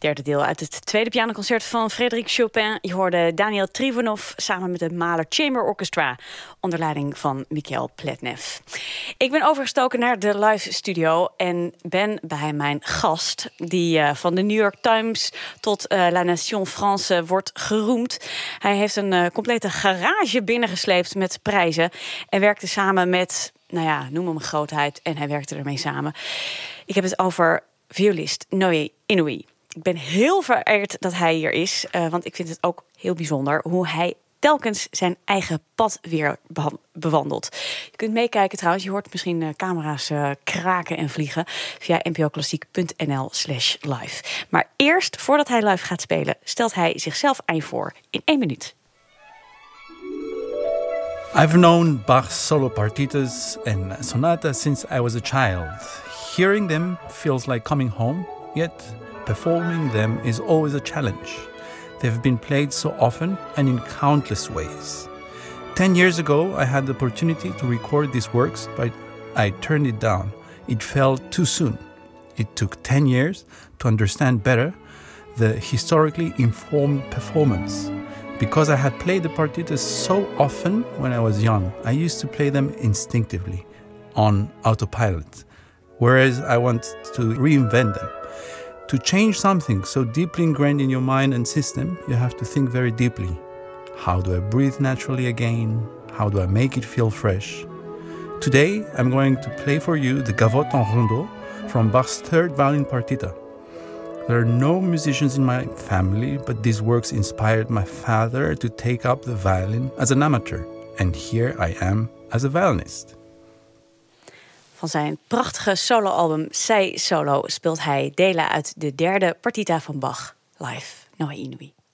Derde deel uit het tweede pianoconcert van Frédéric Chopin. Je hoorde Daniel Trifonov samen met het Mahler Chamber Orchestra onder leiding van Mikhail Pletnev. Ik ben overgestoken naar de live studio en ben bij mijn gast die van de New York Times tot La Nation France wordt geroemd. Hij heeft een complete garage binnengesleept met prijzen en werkte samen met, noem hem een grootheid, en hij werkte ermee samen. Ik heb het over violist Noé Inoue. Ik ben heel vereerd dat hij hier is, want ik vind het ook heel bijzonder hoe hij telkens zijn eigen pad weer bewandelt. Je kunt meekijken trouwens, je hoort misschien camera's kraken en vliegen via npoklassiek.nl/live. Maar eerst, voordat hij live gaat spelen, stelt hij zichzelf aan je voor in 1 minuut. I've known Bach's solo partitas and sonatas since I was a child. Hearing them feels like coming home, yet performing them is always a challenge. They've been played so often and in countless ways. 10 years ago, I had the opportunity to record these works, but I turned it down. It felt too soon. It took 10 years to understand better the historically informed performance. Because I had played the partitas so often when I was young, I used to play them instinctively, on autopilot, whereas I want to reinvent them. To change something so deeply ingrained in your mind and system, you have to think very deeply. How do I breathe naturally again? How do I make it feel fresh? Today, I'm going to play for you the Gavotte en Rondeau from Bach's third violin partita. There are no musicians in my family, but these works inspired my father to take up the violin as an amateur. And here I am as a violinist. Van zijn prachtige soloalbum Sei Solo speelt hij delen uit de derde partita van Bach live. Noé Inoue.